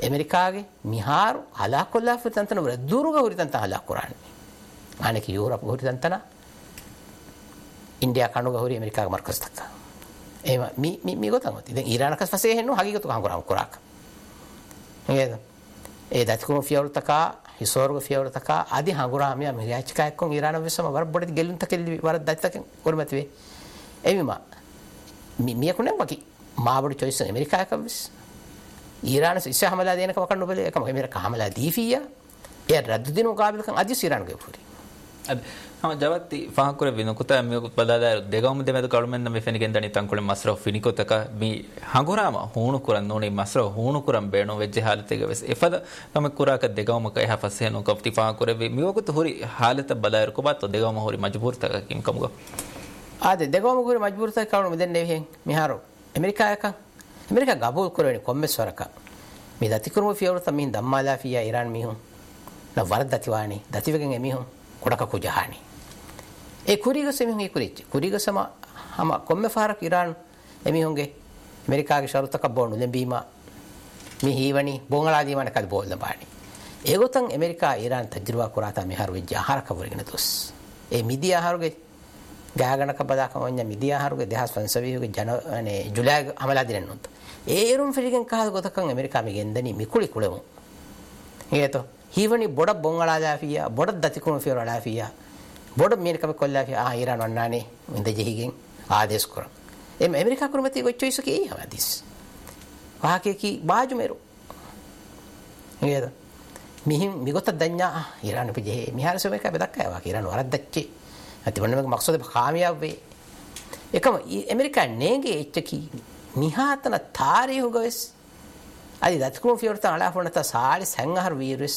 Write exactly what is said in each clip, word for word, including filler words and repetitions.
Amerikaage miharu halakolla fitantana wala duruga huritanta halakurani aneki Europe huritantana India kanuga huri Amerikaage markas takka ema mi mi mi gotan hoti den Iran kas fase henno hagigatu hanguram kuraka ngedo e datkuno fiyaru taka hisorgo fiyaru taka adi hanguram ya miriachka ekkon Iran visama war bodit gelun takelli war dattaken kormatwe emima mi mi kunen waki maabodi choice Amerikaage kavis Iran se isha hamala dena ka wakan nobele ekam Amerika hamala difiya e raddu dinu qabil kan adi Iran ge furi ad hama jawatti fahakure vinukuta me badala degawum de med kalumen me fenigen dani tankole masro finikotaka mi hangurama hoonu kuran noni masro hoonu kuran beeno vejje halatege ves efada tame kuraka degawum ka eha faseno kafti fahakure vi miwakut hori halata balaer ko bat degawum hori majbur taka kim kamugo ade degawum hori majbur taka kaunu medenne hen miharo Amerika ka Amerika gabul koroni komme soraka mi datikurmu fiyorta min dammala fiya Iran mihun na warad datiwani dativegen emihun kodaka kujahani e kuriga semihun e kurichi kuriga sama hama komme farak Iran emihunge Amerika ge sharutaka bonu lembima mi hiwani bongala diwana kad bol lambani egotan Amerika Iran tajriba kurata mi haru jahara kaburigna dos e midia haruge gagana ka badaka wanya midia haruge dehas fansavihuge jana ane julai hamala dinennut ඒරුම් ෆිරිගෙන් කහල් ගොතකන් America මේ ගෙන්දනි මිකුලි කුලෙමු හේතෝ හිවනි බොඩ බොංගලාදාෆියා බොඩ දතිකුණු ෆියරලාෆියා බොඩ මේනකම කොල්ලාෆියා ආ ඉරාන වන්නානේ ඉඳ ජෙහිගෙන් ආදේශ කර එම් America කුරුමති ගොච්චොයිස කී හවදිස් වාකේ කී බාජු මෙරු හේතෝ මිහිම් මිගොත දඤ්ඤා ඉරාන පිජේ මිහාර සොමේක බදක්කා වාක ඉරාන වරද්දච්චි අති වන්නමක මක්සද කාමියාව වේ එකම America නේගේ එච්චකී නිහාතන තාරිහු ගවස් අදි දත්කුම ෆියර්ත අලාෆොනත සාලි සංහර වීරස්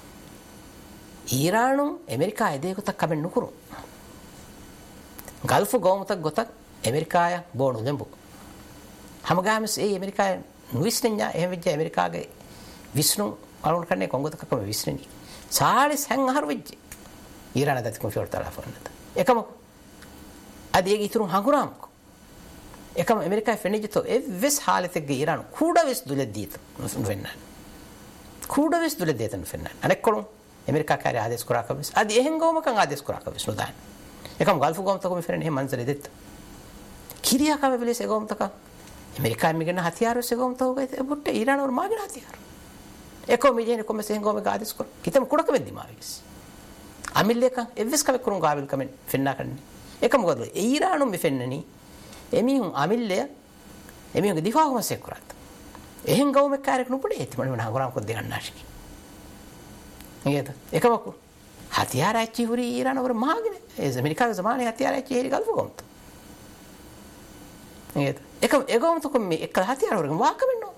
ඊරානු America එදේකත කමෙන් නුකුරු gulf ගෝමත ගොතක් ඇමරිකාය බොණු දෙම්බු හැමගාමස් ඒ ඇමරිකාය නුවිස්නඥා එහෙම වෙච්ච ඇමරිකාගේ විශ්නු අලුන් කන්නේ කොංගොතක කම විශ්නනි සාලි සංහර වෙච්ච ඊරාන දත්කුම ෆියර්ත අලාෆොනත එකම අදි ඒ ඉතුරු හංගුරාම් එකම ඇමරිකා ෆෙනිජතෝ එවස් හාලතෙක් ඉරාන කුඩවස් දුලදීත නුෆෙන්නන් කුඩවස් දුලදීත නුෆෙන්නන් අනෙක් කොළොන් ඇමරිකා කාර්ය ආදේශ කරා කවස් අදි එහෙන් ගෝම කන් ආදේශ කරා කවස් නොදාන එකම ගල්ෆ් ගෝම තකොම ෆෙරෙන් එහෙ මන්සරෙ දෙත් කිරියා කම වෙලෙස ගෝම තක ඇමරිකා මිගෙන හතියාර වෙස ගෝම තෝගේ බුට්ට ඉරාන වර මාගෙන හතියාර එකම මිජේන කොම සෙන් ගෝම ආදේශ කර කිතම කුඩක වෙද්දි මාවිස් අමිල්ලේක එවස් කම කරුන් ගාවිල් කමෙන් ෆෙන්නා කන්නේ එකම ගොඩ ඉරානු මෙෆෙන්නනි එමිහුන් අමිල්ලය එමිහුන්ගේ දිෆාවම සෙක් කරත් එහෙන් ගවම කාර්යක නුපුඩේ ඇති මම නගරම් කො දෙන්නාශකි නේද එකමකු හතියාර ඇච්චි හුරි ඊරාන වර මහගෙන ඒ ඇමරිකාවේ සමානේ හතියාර ඇච්චි හරි ගල්ෆ ගොම්ත නේද එකම එගොම්ත කො මේ එක හතියාර වර වාකමෙන්නෝ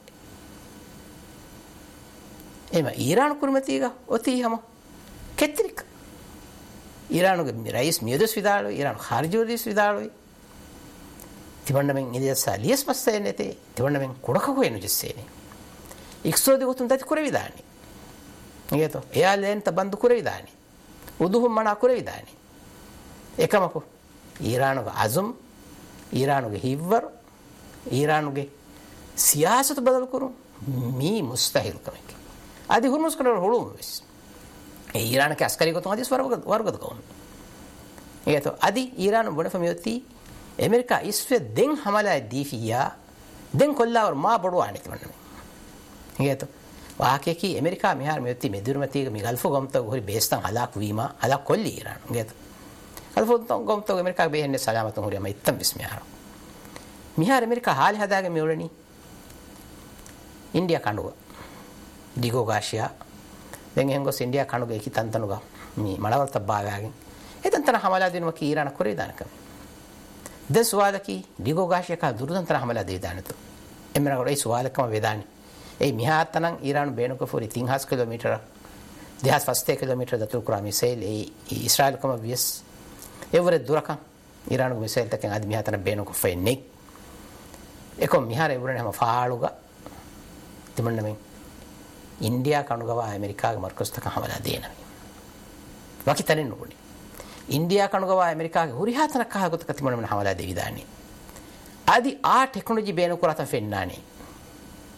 එම ඊරාන කුරුමතිග ඔතිහම කෙත්තිරික ඊරානුගේ රයිස් මියදස් විදාලෝ ඊරාන ખાරජෝදිස් විදාලෝ තිවන්නමෙන් ඉදියසා ලියස් මස්සේ නැතේ තිවන්නමෙන් කොඩකකෝ එනු ජස්සේනේ ඉක්සෝදි ගොතුන් දති කුර විදානි නේතෝ එයාලෙන් තබන්දු කුර විදානි උදුහුම් මනා කුර විදානි එකමකෝ ඊරානුගේ අසුම් ඊරානුගේ හිව්වර ඊරානුගේ සියාසත බදල් කරු මී මුස්තහිල් කමක আদি হুরমুজ කරන හොළුම වෙස් ඒ ඊරානක අස්කරි ගොතුන් අදිස් වර්ග වර්ගද කොම් ඒතෝ আদি ඊරාන බොන ෆමියොති ඇමරිකා ඉස්වෙ දෙන් හමලා දීෆියා දෙන් කොල්ලාවර මා බොඩු ආනෙත් වන්න හේතු වාකේකි ඇමරිකා මිහාර මෙති මෙදුරුමතිග මිගල්ෆ ගොම්ත ගොරි බේස්තන් හලාක් වීම හලාක් කොල්ලි ඉරාන හේතු ගල්ෆ ගොම්ත ඇමරිකා බෙහෙන්නේ සලාමතුන් හොරියම ඉත්තම් බිස්මිහාර මිහාර ඇමරිකා හාලි හදාගේ මෙවලනි ඉන්දියා කණුව දිගෝ ගාෂියා දැන් එහෙන් ගොස් ඉන්දියා කණුව එකි තන්තනුග මේ මලවල්ත බාගාගෙන් එතන තන හමලා දිනුම කී ඉරාන කොරේ දානකම දැන් සුවාලකි දිගෝ ගාෂියක දුරුතන්තර හමලා දෙයි දානතු එමරා ගොඩයි සුවාලකම වේදානි ඒ මිහාතනන් ඊරාන බේනක ෆොරි තිහස් කිලෝමීටර දෙහස් පස්තේ කිලෝමීටර දතුරු කරා මිසයිල් ඒ ඉස්රායල් කම වියස් එවර දුරකම් ඊරාන මිසයිල් තකන් අද මිහාතන බේනක ෆෙන්නේ එකො මිහාර එවරනේ හැම ෆාලුග තිමන්නමෙන් ඉන්දියා කණුගව ඇමරිකාගේ මර්කස් තක හමලා දෙනවා වකිතනෙන් නුනේ ඉන්දියා කණුගව ඇමරිකාගේ හුරිහාතන කහ ගොත කතිමනම හමලා දෙවි දාන්නේ ආදි ආ ටෙක්නොලොජි බේන කරත ෆෙන්නානේ